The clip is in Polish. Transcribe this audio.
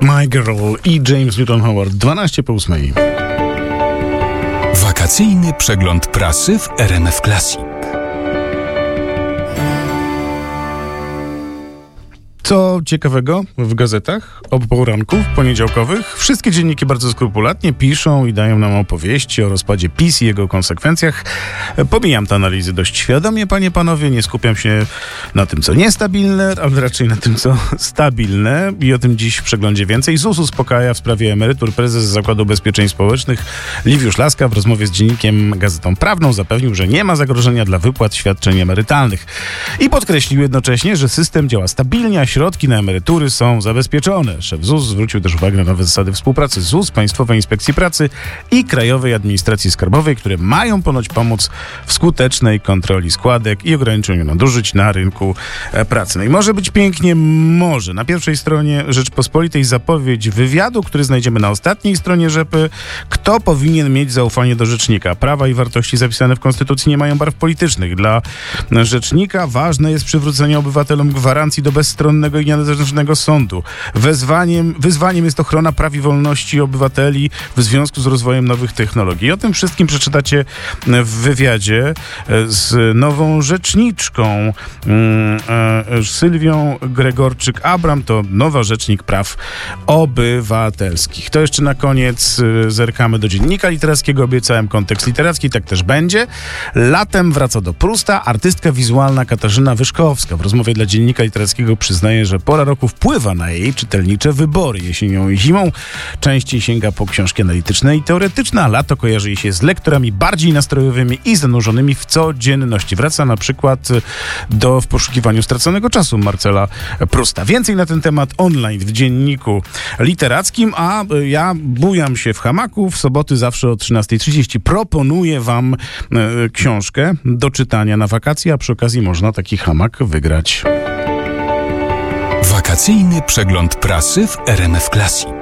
My Girl i James Newton Howard, 8:12. Wakacyjny przegląd prasy w RMF Classic. Co ciekawego w gazetach o poranków poniedziałkowych? Wszystkie dzienniki bardzo skrupulatnie piszą i dają nam opowieści o rozpadzie PiS i jego konsekwencjach. Pomijam te analizy dość świadomie, panie, panowie. Nie skupiam się na tym, co niestabilne, ale raczej na tym, co stabilne. I o tym dziś w przeglądzie więcej. ZUS uspokaja w sprawie emerytur. Prezes Zakładu Ubezpieczeń Społecznych Liwiusz Laska w rozmowie z dziennikiem Gazetą Prawną zapewnił, że nie ma zagrożenia dla wypłat świadczeń emerytalnych. I podkreślił jednocześnie, że system działa stabilnie, a środki na emerytury są zabezpieczone. Szef ZUS zwrócił też uwagę na nowe zasady współpracy ZUS, Państwowej Inspekcji Pracy i Krajowej Administracji Skarbowej, które mają ponoć pomóc w skutecznej kontroli składek i ograniczeniu nadużyć na rynku pracy. No i może być pięknie, może. Na pierwszej stronie Rzeczpospolitej zapowiedź wywiadu, który znajdziemy na ostatniej stronie Rzepy. Kto powinien mieć zaufanie do rzecznika? Prawa i wartości zapisane w Konstytucji nie mają barw politycznych. Dla rzecznika ważne jest przywrócenie obywatelom gwarancji do bezstronnego i niezależnego sądu. Wyzwaniem jest ochrona praw i wolności obywateli w związku z rozwojem nowych technologii. O tym wszystkim przeczytacie w wywiadzie z nową rzeczniczką Sylwią Gregorczyk-Abram. To nowa rzecznik praw obywatelskich. To jeszcze na koniec zerkamy do dziennika literackiego. Obiecałem kontekst literacki, tak też będzie. Latem wraca do Prusta artystka wizualna Katarzyna Wyszkowska. W rozmowie dla dziennika literackiego przyznaje, że pora roku wpływa na jej czytelnicze wybory. Jesienią i zimą częściej sięga po książki analityczne i teoretyczne, a lato kojarzy jej się z lekturami bardziej nastrojowymi i zanurzonymi w codzienności. Wraca na przykład W poszukiwaniu straconego czasu Marcela Prusta. Więcej na ten temat online w dzienniku literackim, a ja bujam się w hamaku. W soboty zawsze o 13:30 proponuję wam książkę do czytania na wakacje, a przy okazji można taki hamak wygrać. Wakacyjny przegląd prasy w RMF Classic.